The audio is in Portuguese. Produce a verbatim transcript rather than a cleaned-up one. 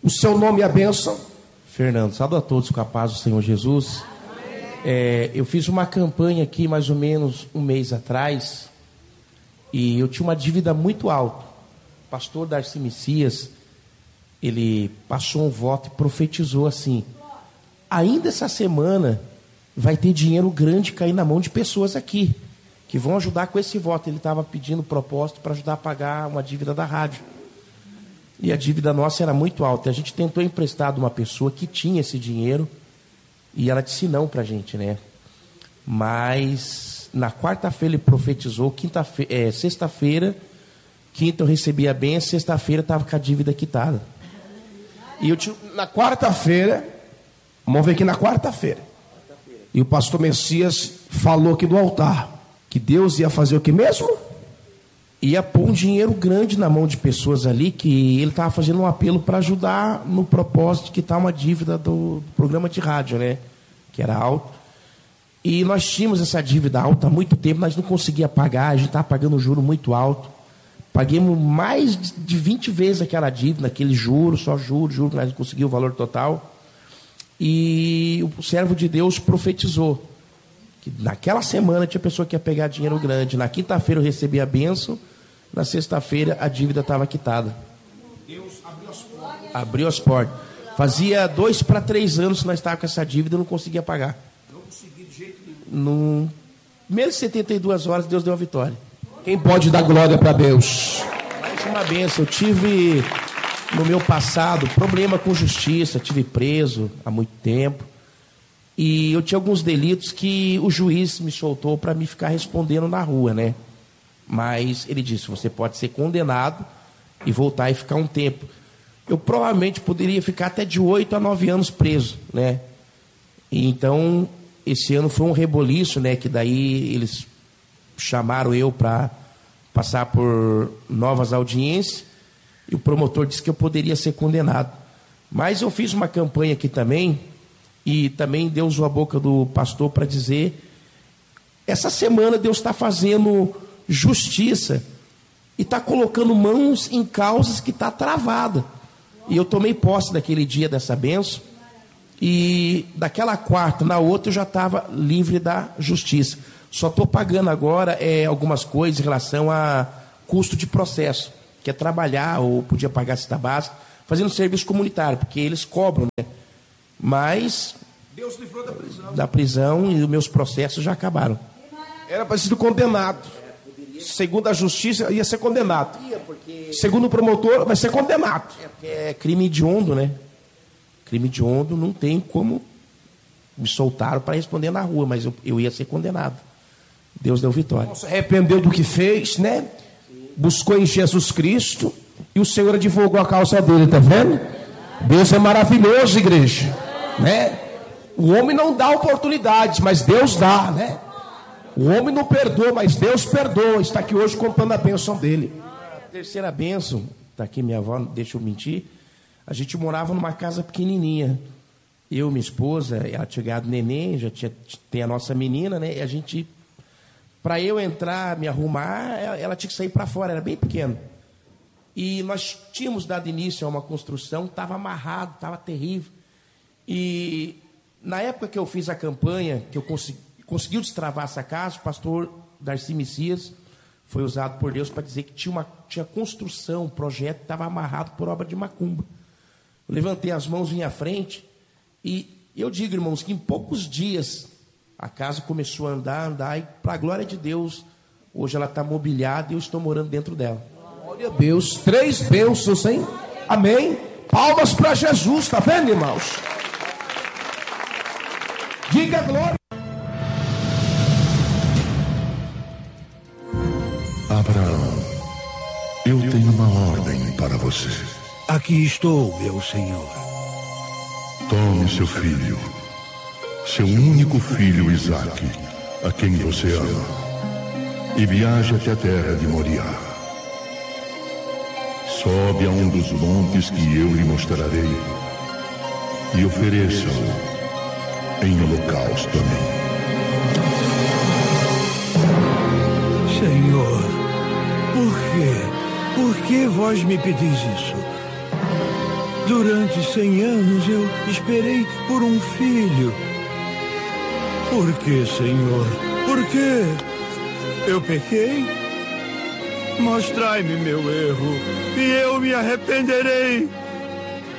O seu nome e a bênção. Fernando, saúdo a todos com a paz do Senhor Jesus. É, eu fiz uma campanha aqui mais ou menos um mês atrás e eu tinha uma dívida muito alta. O pastor Darcy Messias, ele passou um voto e profetizou assim: ainda essa semana vai ter dinheiro grande cair na mão de pessoas aqui, que vão ajudar com esse voto. Ele estava pedindo propósito para ajudar a pagar uma dívida da rádio. E a dívida nossa era muito alta. A gente tentou emprestar de uma pessoa que tinha esse dinheiro e ela disse não para a gente, né? Mas na quarta-feira ele profetizou, quinta-feira, é, sexta-feira, quinta eu recebi a bênção, sexta-feira estava com a dívida quitada. E eu te, na quarta-feira, vamos ver aqui na quarta-feira, e o pastor Messias falou aqui do altar, que Deus ia fazer o que mesmo? Ia pôr um dinheiro grande na mão de pessoas ali, que ele estava fazendo um apelo para ajudar no propósito de quitar uma dívida do programa de rádio, né? Que era alto. E nós tínhamos essa dívida alta há muito tempo, nós não conseguíamos pagar, a gente estava pagando um juro muito alto. Paguemos mais de vinte vezes aquela dívida, aquele juro, só juro, juro, nós não conseguimos o valor total. E o servo de Deus profetizou que naquela semana tinha pessoa que ia pegar dinheiro grande. Na quinta-feira eu recebi a bênção, na sexta-feira a dívida estava quitada. Deus abriu as portas. Abriu as portas. Fazia dois para três anos que nós estávamos com essa dívida e não conseguia pagar. Não consegui de jeito nenhum. No menos de setenta e duas horas Deus deu a vitória. Quem pode dar glória para Deus? Mais uma bênção. Eu tive no meu passado problema com justiça, tive preso há muito tempo. E eu tinha alguns delitos que o juiz me soltou para me ficar respondendo na rua, né? Mas ele disse, você pode ser condenado e voltar e ficar um tempo. Eu provavelmente poderia ficar até de oito a nove anos preso, né? E então, esse ano foi um reboliço, né? Que daí eles chamaram eu para passar por novas audiências e o promotor disse que eu poderia ser condenado. Mas eu fiz uma campanha aqui também e também Deus usou a boca do pastor para dizer, essa semana Deus está fazendo justiça e está colocando mãos em causas que está travada. E eu tomei posse daquele dia dessa bênção e daquela quarta na outra eu já estava livre da justiça. Só estou pagando agora é, algumas coisas em relação a custo de processo, que é trabalhar ou podia pagar cesta básica, fazendo serviço comunitário, porque eles cobram, né? Mas Deus livrou da prisão. Da prisão e os meus processos já acabaram. Era para ser condenado. Segundo a justiça, ia ser condenado. Segundo o promotor, vai ser condenado. É, porque é crime hediondo, né? Crime hediondo não tem como. Me soltaram para responder na rua, mas eu, eu ia ser condenado. Deus deu vitória. Se arrependeu do que fez, né? Buscou em Jesus Cristo e o Senhor advogou a causa dele, tá vendo? Deus é maravilhoso, igreja, né? O homem não dá oportunidade, mas Deus dá, né? O homem não perdoa, mas Deus perdoa. Está aqui hoje contando a bênção dele. A terceira bênção, está aqui minha avó, deixa eu mentir. A gente morava numa casa pequenininha. Eu, minha esposa, ela tinha ganhado neném, já tinha, tem a nossa menina, né? E a gente, para eu entrar, me arrumar, ela, ela tinha que sair para fora, era bem pequeno. E nós tínhamos dado início a uma construção, estava amarrado, estava terrível. E na época que eu fiz a campanha, que eu consegui, conseguiu destravar essa casa, o pastor Darcy Messias foi usado por Deus para dizer que tinha uma tinha construção, um projeto que estava amarrado por obra de macumba. Eu levantei as mãos, vim à frente, e eu digo, irmãos, que em poucos dias a casa começou a andar, andar, e para a glória de Deus, hoje ela está mobiliada e eu estou morando dentro dela. Glória a Deus, três bênçãos, hein? Amém? Palmas para Jesus, tá vendo, irmãos? Diga glória. Abraão, eu tenho uma ordem para você. Aqui estou, meu senhor. Tome seu filho, seu único filho Isaque, a quem você ama, e viaje até a terra de Moriá. Sobe a um dos montes que eu lhe mostrarei e ofereça-o em holocausto a mim. Senhor, por quê? Por que vós me pedis isso? Durante cem anos eu esperei por um filho. Por que, Senhor? Por quê? Eu pequei? Mostrai-me meu erro e eu me arrependerei.